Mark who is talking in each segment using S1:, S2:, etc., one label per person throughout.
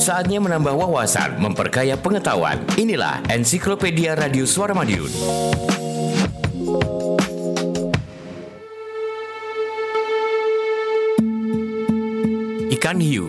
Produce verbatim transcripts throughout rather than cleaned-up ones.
S1: Saatnya menambah wawasan, memperkaya pengetahuan. Inilah Ensiklopedia Radio Suara Madiun. Ikan hiu.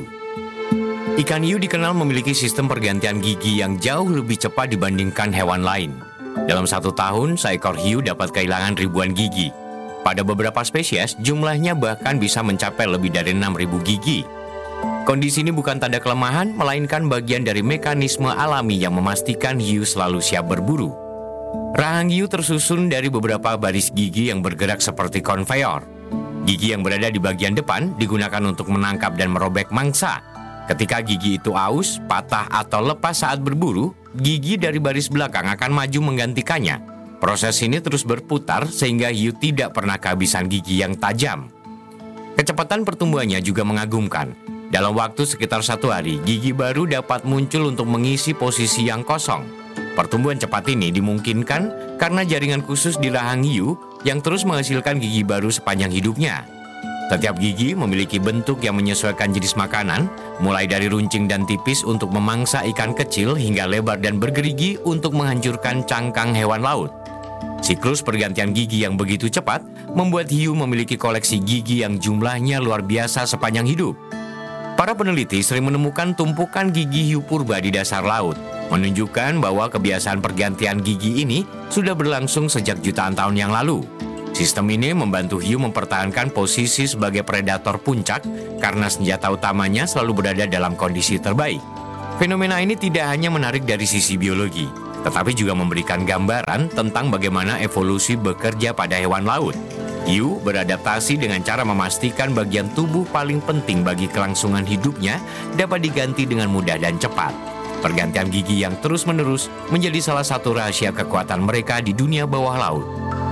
S1: Ikan hiu dikenal memiliki sistem pergantian gigi yang jauh lebih cepat dibandingkan hewan lain. Dalam satu tahun, seekor hiu dapat kehilangan ribuan gigi. Pada beberapa spesies, jumlahnya bahkan bisa mencapai lebih dari enam ribu gigi. Kondisi ini bukan tanda kelemahan, melainkan bagian dari mekanisme alami yang memastikan hiu selalu siap berburu. Rahang hiu tersusun dari beberapa baris gigi yang bergerak seperti konveyor. Gigi yang berada di bagian depan digunakan untuk menangkap dan merobek mangsa. Ketika gigi itu aus, patah atau lepas saat berburu, gigi dari baris belakang akan maju menggantikannya. Proses ini terus berputar sehingga hiu tidak pernah kehabisan gigi yang tajam. Kecepatan pertumbuhannya juga mengagumkan. Dalam waktu sekitar satu hari, gigi baru dapat muncul untuk mengisi posisi yang kosong. Pertumbuhan cepat ini dimungkinkan karena jaringan khusus di rahang hiu yang terus menghasilkan gigi baru sepanjang hidupnya. Setiap gigi memiliki bentuk yang menyesuaikan jenis makanan, mulai dari runcing dan tipis untuk memangsa ikan kecil hingga lebar dan bergerigi untuk menghancurkan cangkang hewan laut. Siklus pergantian gigi yang begitu cepat membuat hiu memiliki koleksi gigi yang jumlahnya luar biasa sepanjang hidup. Para peneliti sering menemukan tumpukan gigi hiu purba di dasar laut, menunjukkan bahwa kebiasaan pergantian gigi ini sudah berlangsung sejak jutaan tahun yang lalu. Sistem ini membantu hiu mempertahankan posisi sebagai predator puncak karena senjata utamanya selalu berada dalam kondisi terbaik. Fenomena ini tidak hanya menarik dari sisi biologi, tetapi juga memberikan gambaran tentang bagaimana evolusi bekerja pada hewan laut. Hiu beradaptasi dengan cara memastikan bagian tubuh paling penting bagi kelangsungan hidupnya dapat diganti dengan mudah dan cepat. Pergantian gigi yang terus-menerus menjadi salah satu rahasia kekuatan mereka di dunia bawah laut.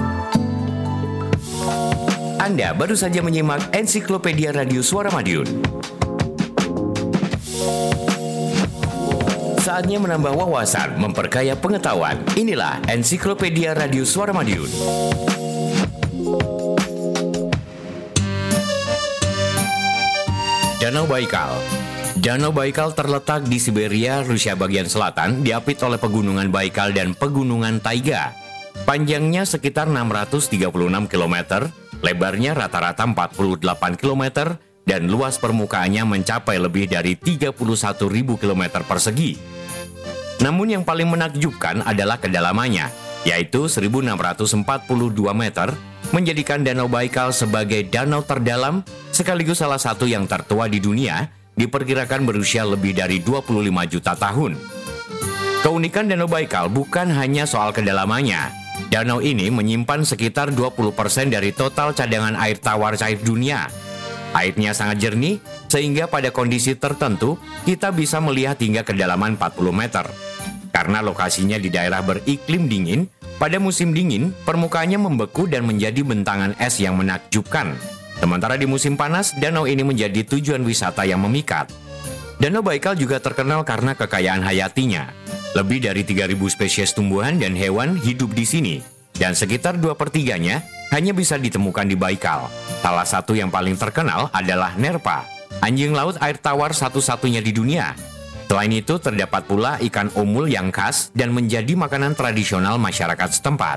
S1: Anda baru saja menyimak Ensiklopedia Radio Suara Madiun. Saatnya menambah wawasan, memperkaya pengetahuan. Inilah Ensiklopedia Radio Suara Madiun. Danau Baikal. Danau Baikal terletak di Siberia, Rusia bagian selatan, diapit oleh pegunungan Baikal dan pegunungan Taiga. Panjangnya sekitar enam ratus tiga puluh enam kilometer, lebarnya rata-rata empat puluh delapan kilometer, dan luas permukaannya mencapai lebih dari tiga puluh satu ribu kilometer persegi. Namun yang paling menakjubkan adalah kedalamannya, yaitu seribu enam ratus empat puluh dua meter, menjadikan Danau Baikal sebagai danau terdalam sekaligus salah satu yang tertua di dunia, diperkirakan berusia lebih dari dua puluh lima juta tahun. Keunikan Danau Baikal bukan hanya soal kedalamannya. Danau ini menyimpan sekitar dua puluh persen dari total cadangan air tawar cair dunia. Airnya sangat jernih, sehingga pada kondisi tertentu kita bisa melihat hingga kedalaman empat puluh meter. Karena lokasinya di daerah beriklim dingin, pada musim dingin, permukaannya membeku dan menjadi bentangan es yang menakjubkan. Sementara di musim panas, danau ini menjadi tujuan wisata yang memikat. Danau Baikal juga terkenal karena kekayaan hayatinya. Lebih dari tiga ribu spesies tumbuhan dan hewan hidup di sini, dan sekitar dua per tiganya hanya bisa ditemukan di Baikal. Salah satu yang paling terkenal adalah Nerpa, anjing laut air tawar satu-satunya di dunia. Selain itu, terdapat pula ikan omul yang khas dan menjadi makanan tradisional masyarakat setempat.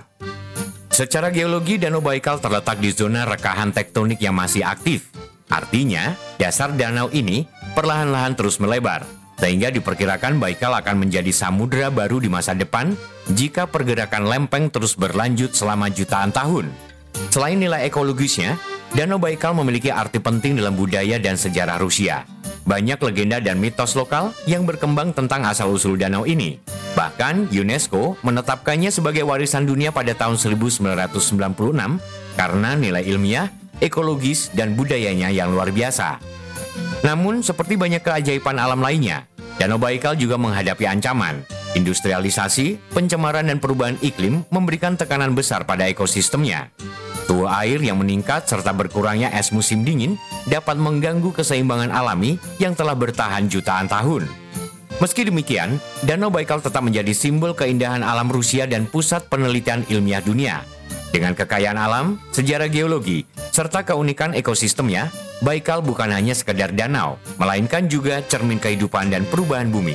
S1: Secara geologi, Danau Baikal terletak di zona rekahan tektonik yang masih aktif. Artinya, dasar danau ini perlahan-lahan terus melebar, sehingga diperkirakan Baikal akan menjadi samudera baru di masa depan jika pergerakan lempeng terus berlanjut selama jutaan tahun. Selain nilai ekologisnya, Danau Baikal memiliki arti penting dalam budaya dan sejarah Rusia. Banyak legenda dan mitos lokal yang berkembang tentang asal-usul danau ini. Bahkan UNESCO menetapkannya sebagai warisan dunia pada tahun seribu sembilan ratus sembilan puluh enam karena nilai ilmiah, ekologis, dan budayanya yang luar biasa. Namun, seperti banyak keajaiban alam lainnya, Danau Baikal juga menghadapi ancaman. Industrialisasi, pencemaran, dan perubahan iklim memberikan tekanan besar pada ekosistemnya. Suhu air yang meningkat serta berkurangnya es musim dingin dapat mengganggu keseimbangan alami yang telah bertahan jutaan tahun. Meski demikian, Danau Baikal tetap menjadi simbol keindahan alam Rusia dan pusat penelitian ilmiah dunia. Dengan kekayaan alam, sejarah geologi, serta keunikan ekosistemnya, Baikal bukan hanya sekedar danau, melainkan juga cermin kehidupan dan perubahan bumi.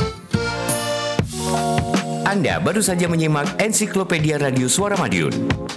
S1: Anda baru saja menyimak Ensiklopedia Radio Suara Madiun.